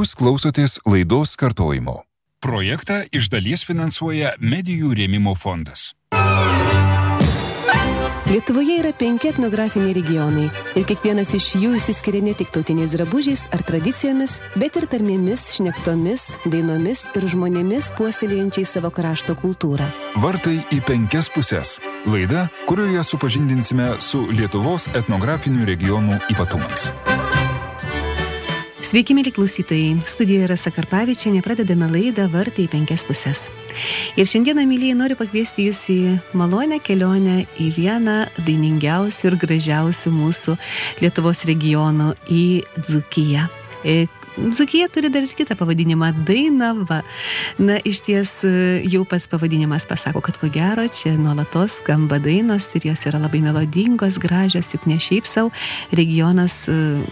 Jūs klausotės laidos kartojimo. Projektą iš dalies finansuoja Medijų rėmimo fondas. Lietuvoje yra 5 etnografiniai regionai ir kiekvienas iš jų išsiskiria ne tik tautiniais drabužiais ar tradicijomis, bet ir tarmėmis, šnektomis, dainomis ir žmonėmis puoselėjančiais savo krašto kultūrą. Vartai į 5 puses. Laida, kurioje supažindinsime su Lietuvos etnografinių regionų ypatumais. Sveiki, mėly klausytojai. Studijoje Rasa Karpavičienė, pradedame laidą Vartai į 5 puses. Ir šiandieną, mylėjai, noriu pakviesti jūs į malonę kelionę į vieną dainingiausių ir gražiausių mūsų Lietuvos regionų, į Dzūkiją. Dzūkija turi dar ir kitą pavadinimą – Dainava. Na, iš ties jau pats pavadinimas pasako, kad ko gero čia nuolatos skamba dainos ir jos yra labai melodingos, gražios, juk ne šiaip sau regionas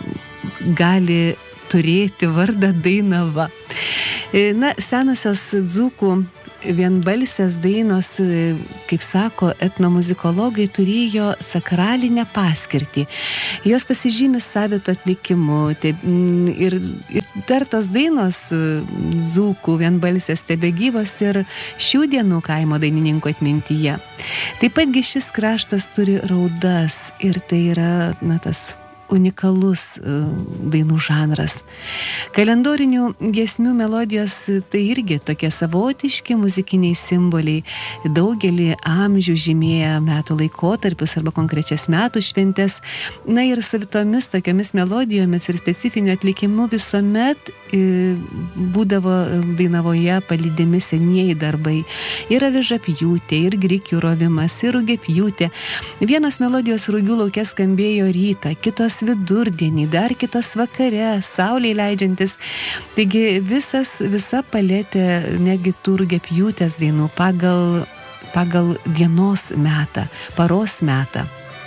gali turėti vardą Dainava. Na, senosios dzūkų vienbalsės dainos, kaip sako etnomuzikologai, turėjo sakralinę paskirtį. Jos pasižymi savitu atlikimu. Ir dar tos dainos dzūkų vienbalsės tebegyvos ir šių dienų kaimo dainininkų atmintyje. Taip patgi šis kraštas turi raudas ir tai yra, tas unikalus dainų žanras. Kalendorinių giesmių melodijos tai irgi tokie savotiški muzikiniai simboliai. Daugelį amžių žymėja metų laikotarpius arba konkrečias metų šventes. Na ir savitomis tokiomis melodijomis ir specifiniu atlikimu visuomet būdavo Dainavoje palydimi senieji darbai. Ir avižapjūtė, ir grikių rovimas, ir rugiapjūtė. Vienos melodijos Rugių lauke skambėjo rytą, kitos vidurdienį, dar kitos vakare, saulei leidžiantis. Taigi visa paletė netgi tų rugiapjūtės dainų pagal dienos metą, paros metą.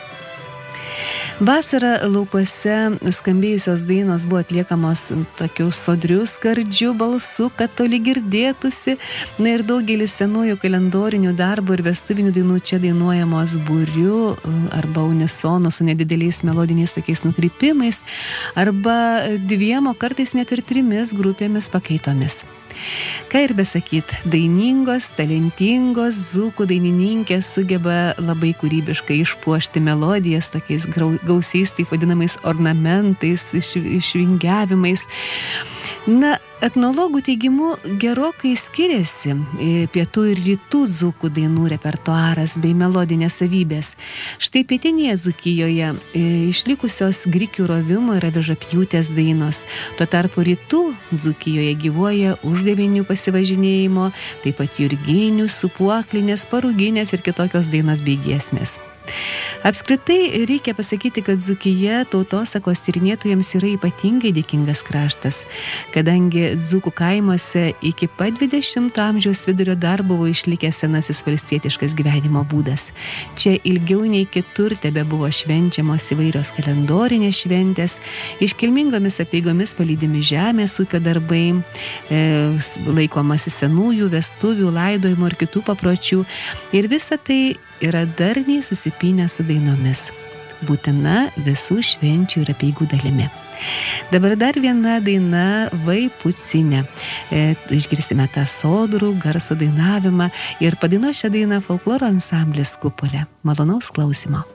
Vasarą laukuose skambėjusios dainos buvo atliekamos tokiu sodriu skardžiu balsu, kad toli girdėtųsi. Na ir daugelis senųjų kalendorinių darbų ir vestuvinių dainų čia dainuojamos būriu arba unisonu su nedideliais melodiniais tokiais nukrypimais arba 2, o kartais net ir 3 grupėmis pakaitomis. Ką ir besakyt, dainingos, talentingos dzūkų dainininkės sugeba labai kūrybiškai išpuošti melodijas tokiais gausiais, taip vadinamais ornamentais, išvingiavimais. Na, etnologų teigimu gerokai skiriasi pietų ir rytų dzūkų dainų repertuaras bei melodinės savybės. Štai pietinėje Dzūkijoje išlikusios grikių rovimo ir avižapjūtės dainos. Tuo tarpu rytų Dzūkijoje gyvuoja užgavėnių pasivažinėjimo, taip pat jurginių, supuoklinės, paruginės ir kitokios dainos bei giesmės. Apskritai reikia pasakyti, kad Dzūkija tautosakos tyrinėtojams yra ypatingai dėkingas kraštas, kadangi dzūkų kaimuose iki pat 20 amžiaus vidurio dar buvo išlikęs senasis valstietiškas gyvenimo būdas. Čia ilgiau nei kitur tebebuvo švenčiamos įvairios kalendorinės šventės, iškilmingomis apeigomis palydimi žemės ūkio darbai, laikomasi senųjų vestuvių, laidojimo ir kitų papročių. Ir visa tai yra darniai susipynę su dainomis, būtina visų švenčių ir apeigų dalimi. Dabar dar viena daina Vaipucinė. Išgirsime tą sodrų garso dainavimą ir padainuos šią dainą folkloro ansamblis Kupolė. Malonaus klausymo.